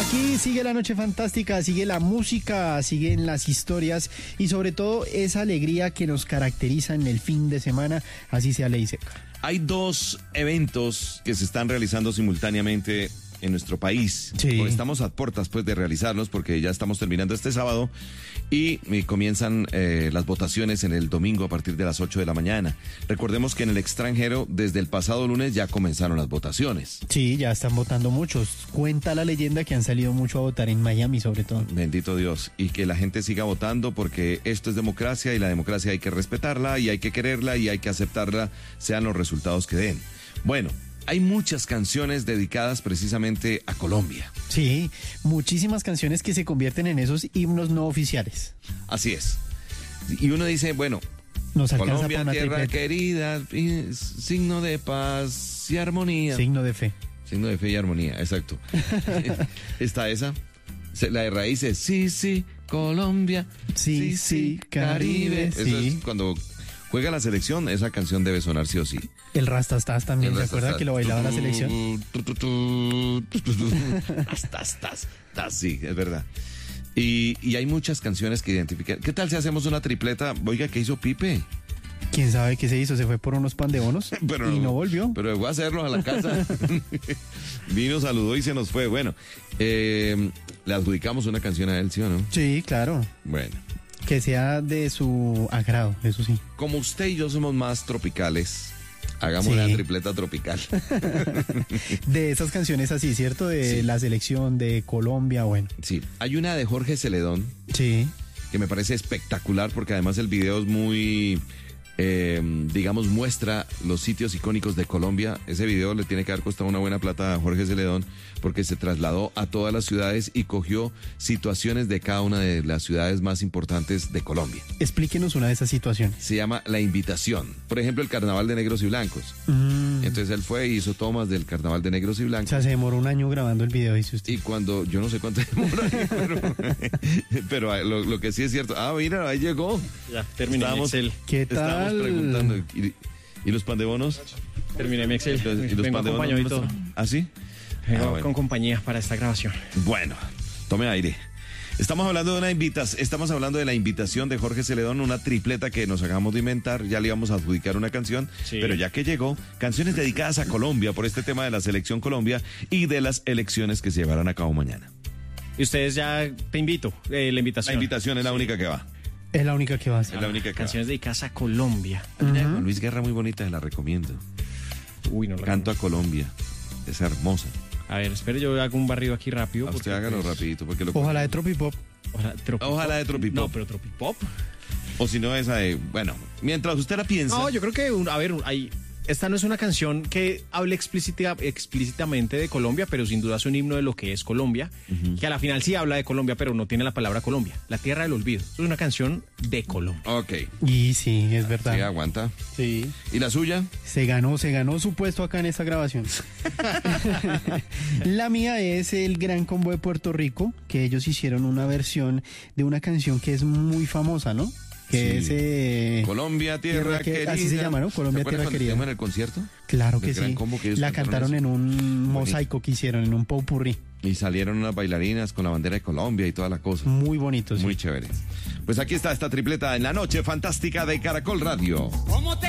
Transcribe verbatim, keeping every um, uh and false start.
Aquí sigue la noche fantástica, sigue la música, siguen las historias y sobre todo esa alegría que nos caracteriza en el fin de semana, así sea ley seca. Hay dos eventos que se están realizando simultáneamente en nuestro país. Sí. Estamos a puertas pues de realizarlos porque ya estamos terminando este sábado y, y comienzan eh, las votaciones en el domingo a partir de las ocho de la mañana. Recordemos que en el extranjero desde el pasado lunes ya comenzaron las votaciones. Sí, ya están votando muchos. Cuenta la leyenda que han salido mucho a votar en Miami sobre todo. Bendito Dios. Y que la gente siga votando porque esto es democracia y la democracia hay que respetarla y hay que quererla y hay que aceptarla, sean los resultados que den. Bueno, hay muchas canciones dedicadas precisamente a Colombia. Sí, muchísimas canciones que se convierten en esos himnos no oficiales. Así es. Y uno dice, bueno, Nos alcanza Colombia, para una tierra tripleta. querida, y signo de paz y armonía. Signo de fe. Signo de fe y armonía, exacto. Está esa. Se- La de raíces, sí, sí, Colombia. Sí, sí, Caribe, Eso sí. es cuando juega la selección, esa canción debe sonar sí o sí. El Rastastas también, El ¿se resto acuerda está- que lo bailaba la selección? Tu, tu, tu, tu, tu, tu. Tastas, tas, tas, sí, es verdad. Y, y hay muchas canciones que identifican. ¿Qué tal si hacemos una tripleta? Oiga, ¿qué hizo Pipe? ¿Quién sabe qué se hizo? Se fue por unos pan de bonos Pero y no volvió. Pero llegó a hacerlo a la casa. Vino, saludó y se nos fue. Bueno, eh, le adjudicamos una canción a él, ¿sí o no? Sí, claro. Bueno, Que sea de su agrado, eso sí. como usted y yo somos más tropicales, hagamos Sí. una tripleta tropical. De esas canciones así, ¿cierto? De Sí. la selección de Colombia, bueno. Sí, hay una de Jorge Celedón Sí. que me parece espectacular porque además el video es muy, eh, digamos, muestra los sitios icónicos de Colombia. Ese video le tiene que haber costado una buena plata a Jorge Celedón porque se trasladó a todas las ciudades y cogió situaciones de cada una de las ciudades más importantes de Colombia. Explíquenos una de esas situaciones. Se llama La Invitación. Por ejemplo, el Carnaval de Negros y Blancos. Mm. Entonces él fue y hizo tomas del Carnaval de Negros y O Blancos. sea, se demoró un año grabando el video, dice usted. Y cuando, yo no sé cuánto demora, pero, pero lo, lo que sí es cierto. Ah, mira, ahí llegó. Ya, terminé Estábamos- mi Excel. ¿Qué Estábamos tal? preguntando. ¿Y, y los pandebonos? Terminé mi Excel. ¿Y los, y los Vengo pandebonos acompañado y no todo. están? ¿Ah, sí? Vengo Ah, bueno. con compañía para esta grabación. Bueno, tome aire. Estamos hablando de una invitación, estamos hablando de la invitación de Jorge Celedón, una tripleta que nos acabamos de inventar, ya le íbamos a adjudicar una canción, Sí. pero ya que llegó, canciones dedicadas a Colombia por este tema de la selección Colombia y de las elecciones que se llevarán a cabo mañana. Y ustedes ya te invito, eh, la La invitación. invitación es la única que va, Es la única que va a es hacer. la única que Canciones dedicadas a Colombia. va. Una de Juan Luis Guerra muy bonita, se la recomiendo. Uy, no la Canto a Colombia, es hermosa. A ver, espere, yo hago un barrido aquí rápido. A usted porque, hágalo pues, rapidito porque lo Ojalá de Tropipop. Ojalá, tropipop. Ojalá de Tropipop. No, pero Tropipop. O si no esa de, bueno, mientras usted la piensa. No, yo creo que, un- a ver, hay, esta no es una canción que hable explícita- explícitamente de Colombia, pero sin duda es un himno de lo que es Colombia, que a la final sí habla de Colombia, pero no tiene la palabra Colombia. La tierra del olvido. Es una canción de Colombia. Ok, Y sí, es sí, verdad. aguanta. Sí. ¿Y la suya? Se ganó, se ganó su puesto acá en esta grabación. La mía es el Gran Combo de Puerto Rico, que ellos hicieron una versión de una canción que es muy famosa, ¿no? Que Sí. es... eh, Colombia, tierra, Tierra que- querida. así se llama, ¿no? Colombia, ¿Se acuerdan Tierra cuando querida. estuvimos en el concierto? Claro del que Gran sí. Combo que ellos La cantaron cantaron eso. en un Bonito. mosaico que hicieron, en un popurrí. Y salieron unas bailarinas con la bandera de Colombia y toda la cosa. Muy bonito, sí. Muy chévere. Pues aquí está esta tripleta en la noche fantástica de Caracol Radio.